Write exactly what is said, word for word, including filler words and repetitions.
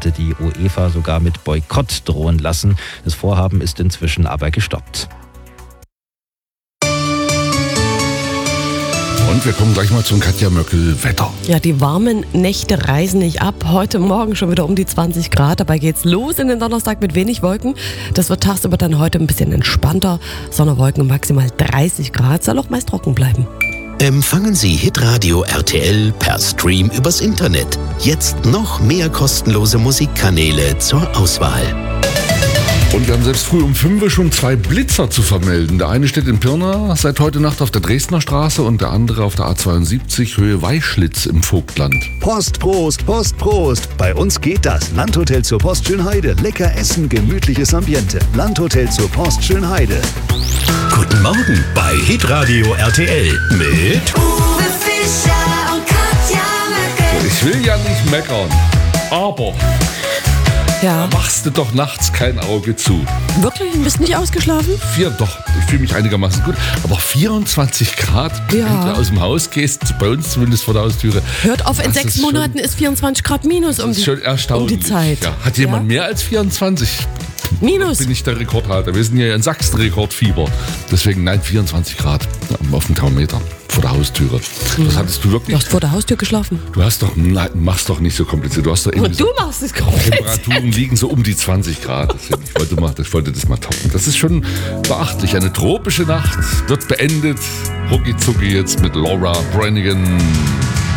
hatte die UEFA sogar mit Boykott drohen lassen. Das Vorhaben ist inzwischen aber gestoppt. Und wir kommen gleich mal zum Katja Möckel Wetter. Ja, die warmen Nächte reißen nicht ab. Heute Morgen schon wieder um die zwanzig Grad. Dabei geht's los in den Donnerstag mit wenig Wolken. Das wird tagsüber dann heute ein bisschen entspannter. Sonne, Wolken, maximal dreißig Grad. Soll auch meist trocken bleiben. Empfangen Sie Hitradio R T L per Stream übers Internet. Jetzt noch mehr kostenlose Musikkanäle zur Auswahl. Und wir haben selbst früh um fünf Uhr schon zwei Blitzer zu vermelden. Der eine steht in Pirna seit heute Nacht auf der Dresdner Straße und der andere auf der A zweiundsiebzig Höhe Weischlitz im Vogtland. Post, Prost, Post, Prost. Bei uns geht das. Landhotel zur Post Schönheide. Lecker essen, gemütliches Ambiente. Landhotel zur Post Schönheide. Guten Morgen bei Hitradio R T L mit Uwe Fischer und Katja Möckel. Ich will ja nicht meckern, aber Ja. machst du doch nachts kein Auge zu. Wirklich? Bist du nicht ausgeschlafen? Vier, doch, ich fühle mich einigermaßen gut. Aber vierundzwanzig Grad, Ja. wenn du aus dem Haus gehst, bei uns zumindest vor der Haustüre. Hört auf, in das sechs ist schon- Monaten ist vierundzwanzig Grad minus um Das die, ist schon erstaunlich. um die Zeit. Ja. Hat jemand Ja? mehr als vierundzwanzig? Minus. Bin ich der Rekordhalter. Wir sind ja in Sachsen Rekordfieber. Deswegen, nein, vierundzwanzig Grad auf dem Thermometer vor der Haustüre. Das hattest du Du wirklich. hast vor der Haustür geschlafen. Du hast doch, nein, machst doch nicht so kompliziert. Du hast doch irgendwie Und du so, machst es komplett. Temperaturen liegen so um die zwanzig Grad. Deswegen, ich wollte, mal, ich wollte das mal toppen. Das ist schon beachtlich. Eine tropische Nacht wird beendet. Rucki zucki jetzt mit Laura Branigan.